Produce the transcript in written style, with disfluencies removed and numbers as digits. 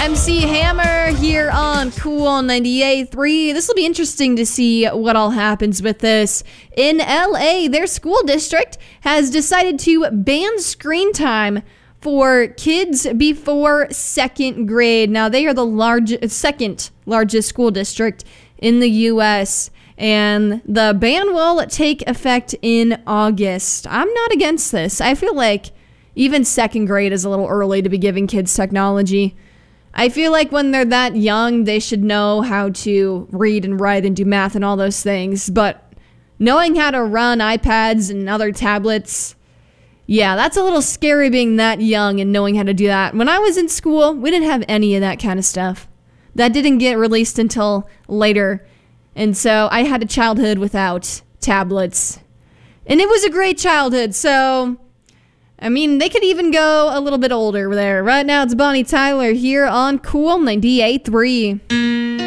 MC Hammer here on Cool 98.3. This will be interesting to see what all happens with this. In LA, their school district has decided to ban screen time for kids before second grade. Now, they are the second largest school district in the U.S., and the ban will take effect in August. I'm not against this. I feel like even second grade is a little early to be giving kids technology. I feel like when they're that young, they should know how to read and write and do math and all those things. But knowing how to run iPads and other tablets, yeah, that's a little scary being that young and knowing how to do that. When I was in school, we didn't have any of that kind of stuff. That didn't get released until later. And so I had a childhood without tablets. And it was a great childhood, so I mean, they could even go a little bit older there. Right now, it's Bonnie Tyler here on Cool 98.3.